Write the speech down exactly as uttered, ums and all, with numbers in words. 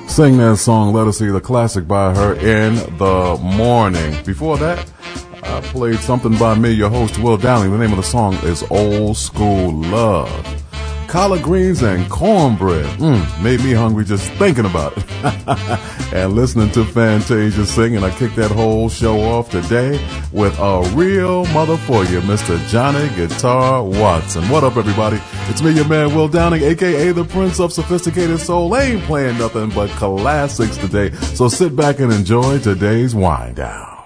Sing that song, Let Us See the Classic by her in the morning. Before that, I played something by me, your host, Will Downing. The name of the song is Old School Love. Collard greens and cornbread. Mm, made me hungry just thinking about it. And listening to Fantasia sing, and I kicked that whole show off today with a real mother for you, Mister Johnny Guitar Watson. What up, everybody? It's me, your man, Will Downing, a k a the Prince of Sophisticated Soul. I ain't playing nothing but classics today, so sit back and enjoy today's wind down.